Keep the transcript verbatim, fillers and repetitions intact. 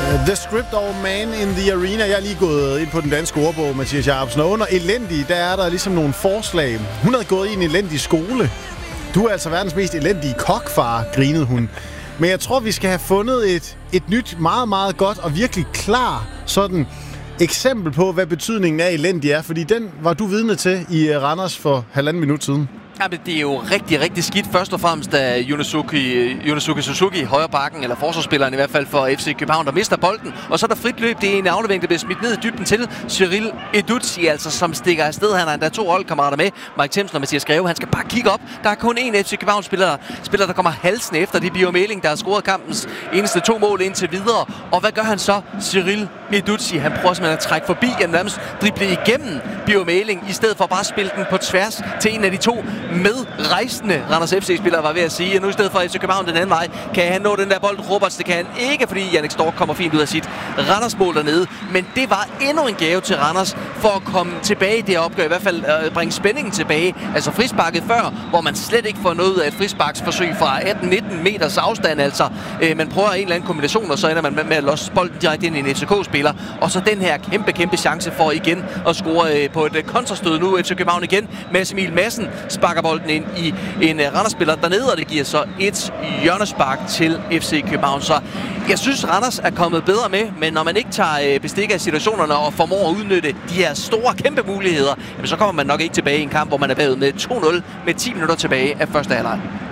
The Script of Man in the Arena. Jeg er lige gået ind på den danske ordbog, Mathias Jacobsen. Og under elendig, der er der ligesom nogle forslag. Hun havde gået i en elendig skole. Du er altså verdens mest elendige kokfar, grinede hun. Men jeg tror, vi skal have fundet et, et nyt, meget, meget godt og virkelig klar sådan eksempel på, hvad betydningen af elendig er. Fordi den var du vidne til i Randers for halvanden minut siden. Ja, men det er jo rigtig, rigtig skidt. Først og fremmest da Yunosuke, Yunosuke Suzuki, højre bakken, eller forsvarsspilleren i hvert fald for F C København, der mister bolden. Og så er der frit løb. Det er en aflevering, der bliver smidt ned i dybden til Cyril Eduzzi, altså som stikker afsted. Han har endda to holdkammerater med, Mike Themsen og Mathias Greve. Han skal bare kigge op. Der er kun én F C København-spiller, spiller, der kommer halsende efter. Det er Bio Meling, der har scoret kampens eneste to mål indtil videre. Og hvad gør han så? Cyril Eduzzi, han prøver simpelthen at trække forbi, og nærmest drible igennem Bio Meling, i stedet for bare at spille den på tværs til en af de to medrejsende Randers F C-spillere, var ved at sige. Og nu i stedet for F C København den anden vej, kan han nå den der bold. Roberts, det kan han ikke, fordi Jannik Stork kommer fint ud af sit Randers-mål dernede. Men det var endnu en gave til Randers for at komme tilbage i det opgør, i hvert fald øh, bringe spændingen tilbage. Altså frisparket før, hvor man slet ikke får noget af et frisparksforsøg fra atten nitten meters afstand. Altså, øh, man prøver en eller anden kombination, og så ender man med, med at losse bolden direkte ind i en F C K-spiller. Og så den her kæmpe, kæmpe chance for igen at score øh, på et øh, kontrastød nu. F C København igen. Mads Emil Madsen sparker bolden ind i en uh, Randers-spiller dernede, og det giver så et hjørnespark til F C København. Så jeg synes, Randers er kommet bedre med, men når man ikke tager uh, bestik af situationerne og formår at udnytte de her store, kæmpe muligheder, jamen, så kommer man nok ikke tilbage i en kamp, hvor man er bagud med to nul med ti minutter tilbage af første halvleg.